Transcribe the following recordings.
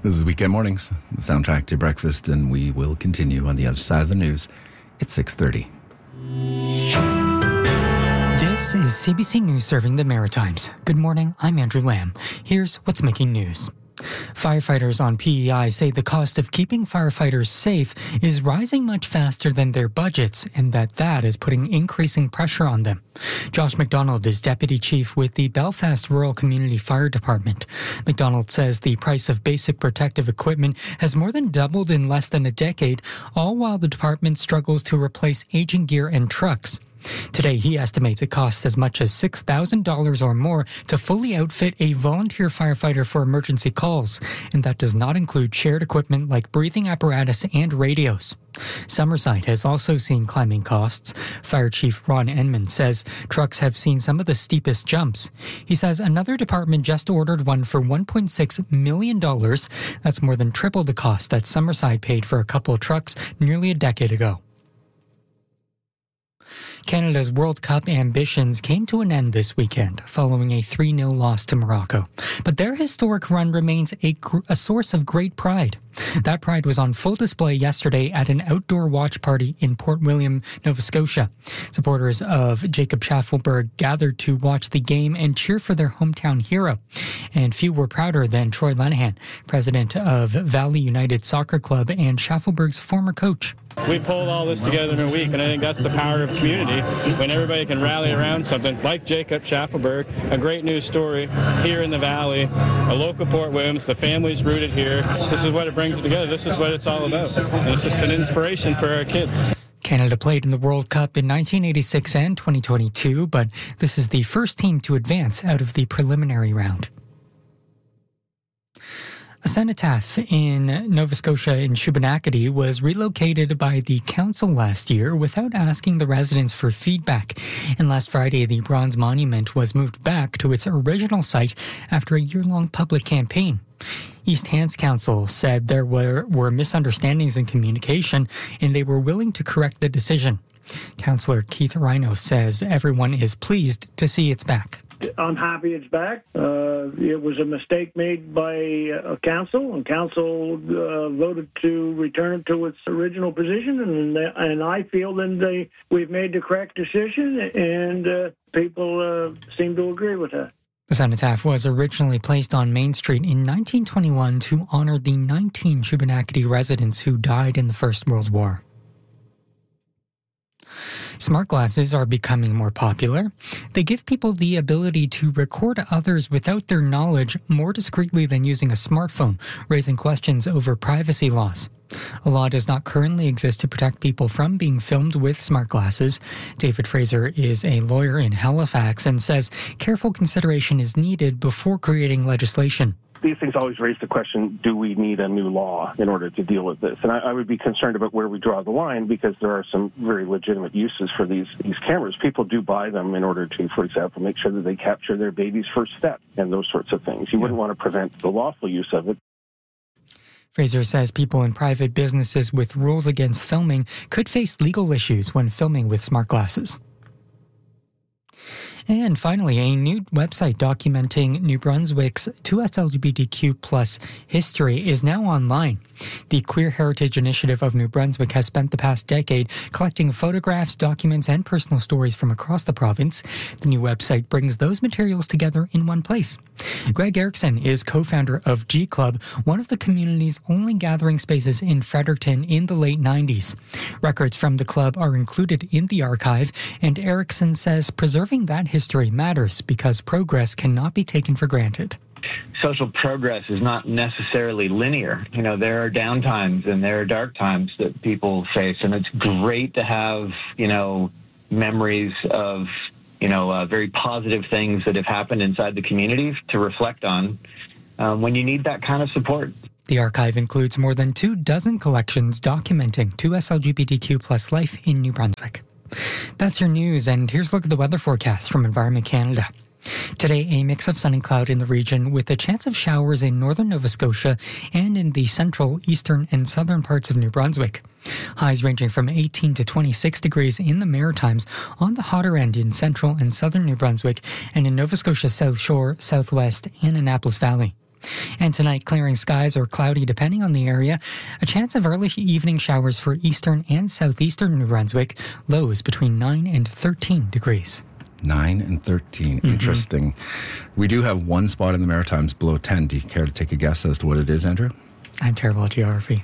This is Weekend Mornings, the soundtrack to breakfast, and we will continue on the other side of the news. It's 6:30. This is CBC News serving the Maritimes. Good morning, I'm Andrew Lamb. Here's what's making news. Firefighters on PEI say the cost of keeping firefighters safe is rising much faster than their budgets and that is putting increasing pressure on them. Josh McDonald is Deputy Chief with the Belfast Rural Community Fire Department. McDonald says the price of basic protective equipment has more than doubled in less than a decade, all while the department struggles to replace aging gear and trucks. Today, he estimates it costs as much as $6,000 or more to fully outfit a volunteer firefighter for emergency calls, and that does not include shared equipment like breathing apparatus and radios. Summerside has also seen climbing costs. Fire Chief Ron Enman says trucks have seen some of the steepest jumps. He says another department just ordered one for $1.6 million. That's more than triple the cost that Summerside paid for a couple of trucks nearly a decade ago. Canada's World Cup ambitions came to an end this weekend following a 3-0 loss to Morocco. But their historic run remains a source of great pride. That pride was on full display yesterday at an outdoor watch party in Port William, Nova Scotia. Supporters of Jacob Schaffelberg gathered to watch the game and cheer for their hometown hero. And few were prouder than Troy Lenahan, president of Valley United Soccer Club and Schaffelberg's former coach. We pulled all this together in a week, and I think that's the power of community, when everybody can rally around something like Jacob Schaffelberg, a great news story here in the Valley, a local Port Williams, the family's rooted here. This is what it brings together. This is what it's all about. And it's just an inspiration for our kids. Canada played in the World Cup in 1986 and 2022, but this is the first team to advance out of the preliminary round. A cenotaph in Nova Scotia in Shubenacadie was relocated by the council last year without asking the residents for feedback. And last Friday, the bronze monument was moved back to its original site after a year-long public campaign. East Hants Council said there were misunderstandings in communication and they were willing to correct the decision. Councillor Keith Rhino says everyone is pleased to see it's back. I'm happy it's back. It was a mistake made by council, and council voted to return it to its original position, and I feel that we've made the correct decision, and people seem to agree with that. The cenotaph was originally placed on Main Street in 1921 to honor the 19 Shubenacadie residents who died in the First World War. Smart glasses are becoming more popular. They give people the ability to record others without their knowledge more discreetly than using a smartphone, raising questions over privacy laws. A law does not currently exist to protect people from being filmed with smart glasses. David Fraser is a lawyer in Halifax and says careful consideration is needed before creating legislation. These things always raise the question, do we need a new law in order to deal with this? And I would be concerned about where we draw the line, because there are some very legitimate uses for these cameras. People do buy them in order to, for example, make sure that they capture their baby's first step and those sorts of things. You wouldn't want to prevent the lawful use of it. Fraser says people in private businesses with rules against filming could face legal issues when filming with smart glasses. And finally, a new website documenting New Brunswick's 2S LGBTQ+ history is now online. The Queer Heritage Initiative of New Brunswick has spent the past decade collecting photographs, documents, and personal stories from across the province. The new website brings those materials together in one place. Greg Erickson is co-founder of G Club, one of the community's only gathering spaces in Fredericton in the late 90s. Records from the club are included in the archive, and Erickson says preserving that history matters because progress cannot be taken for granted. Social progress is not necessarily linear. You know, there are down times and there are dark times that people face, and it's great to have, memories of, very positive things that have happened inside the community to reflect on when you need that kind of support. The archive includes more than 24 collections documenting 2S LGBTQ+ life in New Brunswick. That's your news, and here's a look at the weather forecast from Environment Canada. Today, a mix of sun and cloud in the region with a chance of showers in northern Nova Scotia and in the central, eastern, and southern parts of New Brunswick. Highs ranging from 18 to 26 degrees in the Maritimes, on the hotter end in central and southern New Brunswick, and in Nova Scotia's South Shore, Southwest, and Annapolis Valley. And tonight, clearing skies or cloudy depending on the area. A chance of early evening showers for eastern and southeastern New Brunswick. Lows between 9 and 13 degrees. 9 and 13. Interesting. We do have one spot in the Maritimes below 10. Do you care to take a guess as to what it is, Andrew? I'm terrible at geography.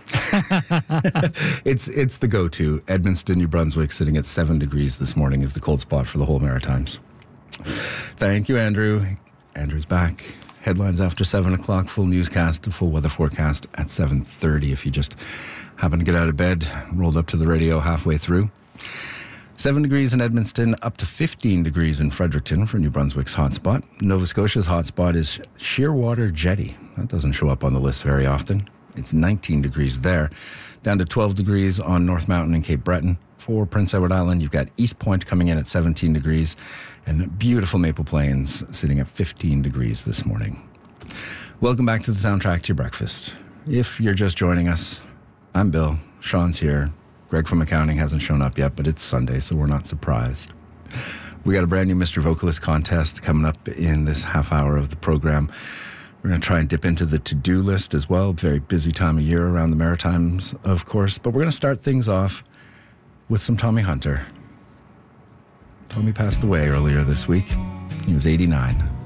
It's the go-to. Edmundston, New Brunswick, sitting at 7 degrees this morning is the cold spot for the whole Maritimes. Thank you, Andrew. Andrew's back. Headlines after 7 o'clock, full newscast, full weather forecast at 7:30 if you just happen to get out of bed, rolled up to the radio halfway through. 7 degrees in Edmundston, up to 15 degrees in Fredericton for New Brunswick's hotspot. Nova Scotia's hotspot is Shearwater Jetty. That doesn't show up on the list very often. It's 19 degrees there. Down to 12 degrees on North Mountain and Cape Breton. For Prince Edward Island, you've got East Point coming in at 17 degrees and beautiful Maple Plains sitting at 15 degrees this morning. Welcome back to the soundtrack to your breakfast. If you're just joining us, I'm Bill. Sean's here. Greg from accounting hasn't shown up yet, but it's Sunday, so we're not surprised. We got a brand new Mr. Vocalist contest coming up in this half hour of the program. We're going to try and dip into the to-do list as well. Very busy time of year around the Maritimes, of course. But we're going to start things off with some Tommy Hunter. Tommy passed away earlier this week. He was 89.